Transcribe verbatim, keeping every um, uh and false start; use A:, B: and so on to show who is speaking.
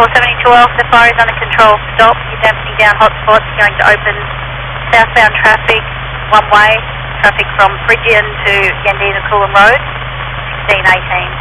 A: four seventy-two Alpha, the fire is under control. Stop. You're dampening down hotspots. Going to open southbound traffic, one way. Traffic from Phrygian to Yandina Coolum Road, sixteen eighteen.